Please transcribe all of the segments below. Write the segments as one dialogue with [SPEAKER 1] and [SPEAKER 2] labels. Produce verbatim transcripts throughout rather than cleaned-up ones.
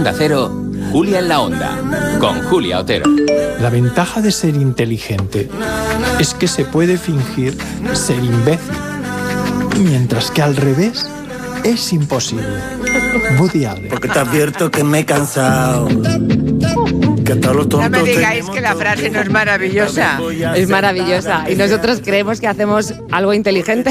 [SPEAKER 1] Onda Cero, Julia en la Onda, con Julia Otero.
[SPEAKER 2] La ventaja de ser inteligente es que se puede fingir ser imbécil, mientras que al revés es imposible. Woody Allen.
[SPEAKER 3] Porque te advierto que me he cansado. Que todos los tontos
[SPEAKER 4] no me digáis que la frase no es maravillosa.
[SPEAKER 5] Es maravillosa. Y nosotros creemos que hacemos algo inteligente.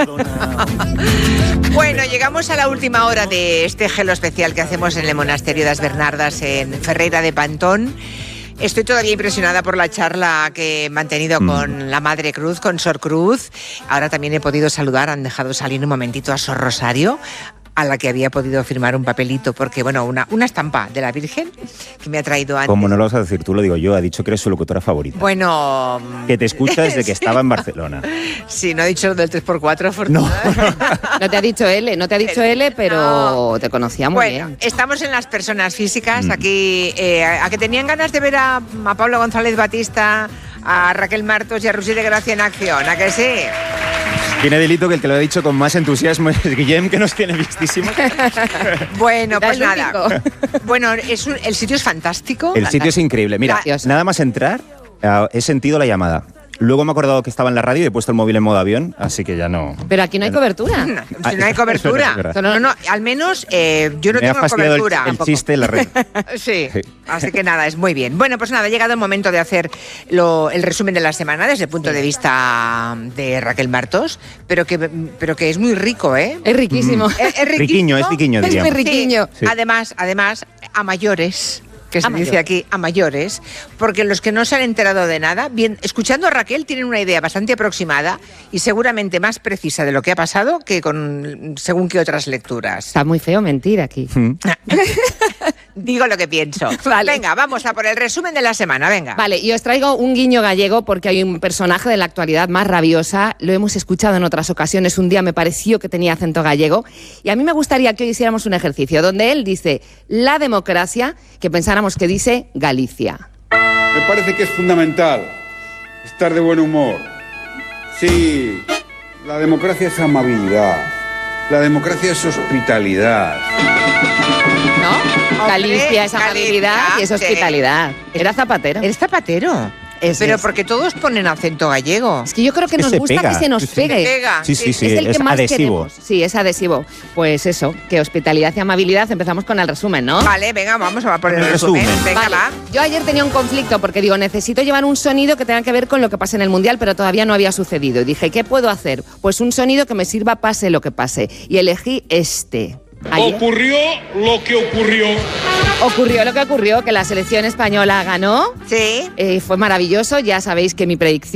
[SPEAKER 4] Bueno, llegamos a la última hora de este gelo especial que hacemos en el Monasterio de las Bernardas en Ferreira de Pantón. Estoy todavía impresionada por la charla que he mantenido mm. con la Madre Cruz, con Sor Cruz. Ahora también he podido saludar, han dejado salir un momentito a Sor Rosario, a la que había podido firmar un papelito, porque, bueno, una, una estampa de la Virgen que me ha traído antes.
[SPEAKER 6] Como no lo vas a decir tú, lo digo yo, ha dicho que eres su locutora favorita.
[SPEAKER 4] Bueno...
[SPEAKER 6] Que te escucha desde que estaba en Barcelona.
[SPEAKER 4] Sí, no ha dicho lo del tres por cuatro, Fortuna.
[SPEAKER 5] No. No te ha dicho L, no te ha dicho L, pero no. Te conocía muy
[SPEAKER 4] bueno,
[SPEAKER 5] bien.
[SPEAKER 4] Estamos en las personas físicas, mm. aquí, eh, a, a que tenían ganas de ver a, a Pablo González Batista, a Raquel Martos y a Rusí de Gracia en acción, ¿a que sí?
[SPEAKER 6] Tiene delito que el que lo ha dicho con más entusiasmo es Guillem, que nos tiene vistísimos.
[SPEAKER 4] Bueno, pues nada. Bueno, es un, el sitio es fantástico.
[SPEAKER 6] El sitio es increíble. Mira,
[SPEAKER 4] Gracias.
[SPEAKER 6] Nada más entrar, uh, he sentido la llamada. Luego me he acordado que estaba en la radio y he puesto el móvil en modo avión, así que ya no...
[SPEAKER 5] Pero aquí no hay cobertura.
[SPEAKER 4] No, no hay cobertura.
[SPEAKER 6] Es verdad, es
[SPEAKER 4] no, no, no, al menos eh, yo no
[SPEAKER 6] me
[SPEAKER 4] tengo
[SPEAKER 6] ha fastidiado
[SPEAKER 4] cobertura.
[SPEAKER 6] El, el chiste en la red.
[SPEAKER 4] Sí, sí, así que nada, es muy bien. Bueno, pues nada, ha llegado el momento de hacer lo, el resumen de la semana desde el punto de vista de Raquel Martos, pero que, pero que es muy rico, ¿eh?
[SPEAKER 5] Es riquísimo.
[SPEAKER 6] Mm.
[SPEAKER 4] Es, es
[SPEAKER 6] riquiño, es riquiño, diríamos.
[SPEAKER 5] Es muy riquiño.
[SPEAKER 4] Sí. Sí. Además, además, a mayores... que se
[SPEAKER 5] a
[SPEAKER 4] dice
[SPEAKER 5] mayor.
[SPEAKER 4] aquí, a mayores, porque los que no se han enterado de nada, bien, escuchando a Raquel tienen una idea bastante aproximada y seguramente más precisa de lo que ha pasado que con según qué otras lecturas.
[SPEAKER 5] Está muy feo mentir aquí.
[SPEAKER 6] Mm.
[SPEAKER 4] Digo lo que pienso.
[SPEAKER 5] Vale.
[SPEAKER 4] Venga, vamos a por el resumen de la semana, venga.
[SPEAKER 5] Vale, y os traigo un guiño gallego porque hay un personaje de la actualidad más rabiosa, lo hemos escuchado en otras ocasiones, un día me pareció que tenía acento gallego, y a mí me gustaría que hoy hiciéramos un ejercicio donde él dice la democracia, que pensáramos que dice Galicia.
[SPEAKER 7] Me parece que es fundamental estar de buen humor. Sí, la democracia es amabilidad, la democracia es hospitalidad.
[SPEAKER 5] ¿No?
[SPEAKER 4] Hombre,
[SPEAKER 5] Galicia es amabilidad
[SPEAKER 4] Galicia,
[SPEAKER 5] y es hospitalidad. Era Zapatero.
[SPEAKER 4] ¿Eres zapatero?
[SPEAKER 5] Es,
[SPEAKER 4] Pero
[SPEAKER 5] es.
[SPEAKER 4] porque todos ponen acento gallego.
[SPEAKER 5] Es que yo creo que
[SPEAKER 6] Es que
[SPEAKER 5] nos
[SPEAKER 6] se
[SPEAKER 5] gusta
[SPEAKER 6] pega.
[SPEAKER 5] que se nos
[SPEAKER 6] Sí, sí.
[SPEAKER 5] pegue.
[SPEAKER 4] Pega.
[SPEAKER 6] Sí, sí, sí,
[SPEAKER 5] es el
[SPEAKER 6] es
[SPEAKER 5] que más
[SPEAKER 6] adhesivo.
[SPEAKER 5] queremos. Sí, es adhesivo. Pues eso, que hospitalidad y amabilidad. Empezamos con el resumen, ¿no?
[SPEAKER 4] Vale, venga, vamos a por el,
[SPEAKER 6] El
[SPEAKER 4] resumen.
[SPEAKER 6] resumen.
[SPEAKER 4] Venga,
[SPEAKER 5] Vale.
[SPEAKER 4] va.
[SPEAKER 5] Yo ayer tenía un conflicto porque digo, necesito llevar un sonido que tenga que ver con lo que pasa en el Mundial, pero todavía no había sucedido. Y dije, ¿qué puedo hacer? Pues un sonido que me sirva pase lo que pase. Y elegí este. Ayer.
[SPEAKER 8] Ocurrió lo que ocurrió.
[SPEAKER 5] Ocurrió lo que ocurrió, que la selección española ganó.
[SPEAKER 4] Sí.
[SPEAKER 5] Eh, fue maravilloso, ya sabéis que mi predicción